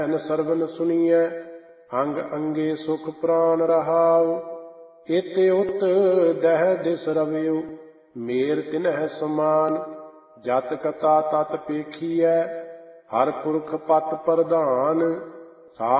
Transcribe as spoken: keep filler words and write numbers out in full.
ਨ ਸਰਵਨ ਸੁਣੀਐ ਅੰਗ ਅੰਗੇ ਸੁਖ ਪ੍ਰਾਨ ਰਹਾਉ। ਇਤੇ ਉਤ ਦਹਿ ਦਿਸ ਰਵਿਉ ਮੇਰ ਤਿਨਹਿ ਸਮਾਨ। ਜਤ ਕਥਾ ਤਤ ਪੇਖੀਐ ਹਰ ਪੁਰਖ ਪਤ ਪ੍ਰਧਾਨ।